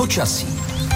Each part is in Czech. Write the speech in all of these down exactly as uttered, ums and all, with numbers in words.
Počasí.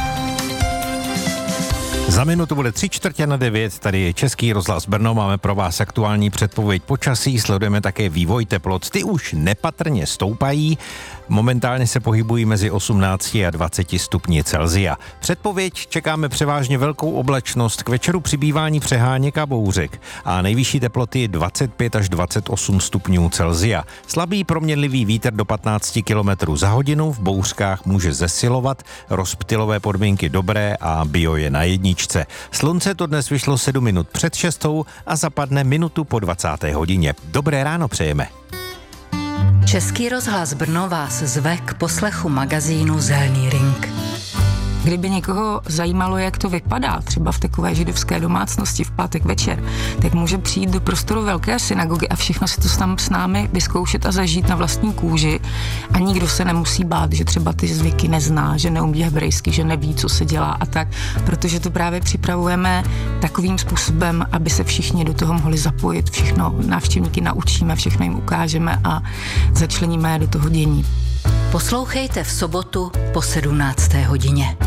Za minutu bude tři čtvrtě na devět, tady je Český rozhlas Brno, máme pro vás aktuální předpověď počasí, sledujeme také vývoj teplot, ty už nepatrně stoupají, momentálně se pohybují mezi osmnácti a dvaceti stupni Celsia. Předpověď čekáme převážně velkou oblačnost, k večeru přibývání přeháněk a bouřek a nejvyšší teploty dvacet pět až dvacet osm stupňů Celsia. Slabý proměnlivý vítr do patnáct kilometrů za hodinu, v bouřkách může zesilovat, rozptylové podmínky dobré a bio je na jedničce. Slunce to dnes vyšlo sedm minut před šestou a zapadne minutu po dvacáté hodině. Dobré ráno přejeme. Český rozhlas Brno vás zve k poslechu magazínu Zelný ring. Kdyby někoho zajímalo, jak to vypadá, třeba v takové židovské domácnosti v pátek večer, tak může přijít do prostoru velké synagogy a všechno si to tam s námi vyzkoušet a zažít na vlastní kůži. A nikdo se nemusí bát, že třeba ty zvyky nezná, že neumí hebrejsky, že neví, co se dělá a tak, protože to právě připravujeme takovým způsobem, aby se všichni do toho mohli zapojit, všechno návštěvníky naučíme, všechno jim ukážeme a začleníme je do toho dění. Poslouchejte v sobotu po sedmnácté hodině.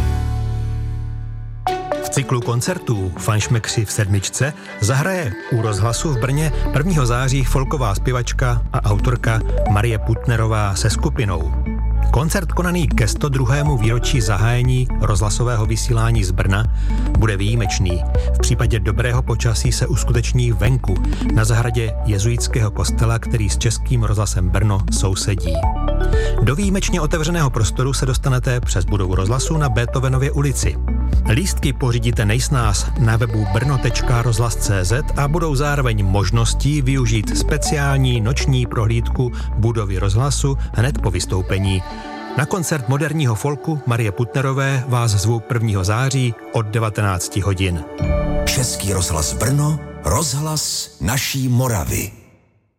V cyklu koncertů Fanšmekři v sedmičce zahraje u rozhlasu v Brně prvního září folková zpěvačka a autorka Marie Putnerová se skupinou. Koncert konaný ke sto druhému výročí zahájení rozhlasového vysílání z Brna bude výjimečný. V případě dobrého počasí se uskuteční venku, na zahradě jezuitského kostela, který s Českým rozhlasem Brno sousedí. Do výjimečně otevřeného prostoru se dostanete přes budovu rozhlasu na Beethovenově ulici. Lístky pořídíte nejsnáz na webu brno tečka rozhlas tečka cé zet a budou zároveň možností využít speciální noční prohlídku budovy rozhlasu hned po vystoupení. Na koncert moderního folku Marie Putnerové vás zvu prvního září od devatenáct hodin. Český rozhlas Brno, rozhlas naší Moravy.